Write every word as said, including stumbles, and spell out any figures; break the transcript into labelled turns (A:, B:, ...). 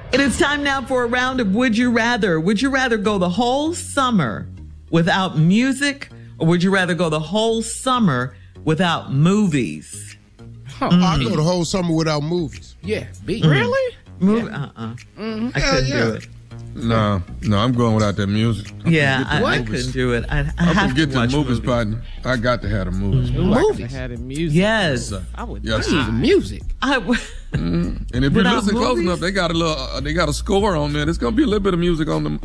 A: It is time now for a round of Would You Rather. Would you rather go the whole summer without music, or would you rather go the whole summer without movies?
B: Huh. Mm. I'll go the whole summer without movies.
C: Yeah. B.
A: Mm.
C: Really?
A: Movie? Yeah. Uh-uh. Mm-hmm. I couldn't yeah, yeah. do it.
D: No, no, I'm going without that music.
A: I yeah, I, I couldn't do it. I, I, I have
D: can get
A: to
D: the
A: watch
D: movies,
A: movies.
D: partner. I got to have the movies.
C: Mm-hmm. Movies?
E: Had the music.
A: Yes.
C: I would
D: yes.
C: need the music.
A: I w-
D: mm. And if you listen close enough, they got a little, uh, they got a score on there. There's gonna be a little bit of music on the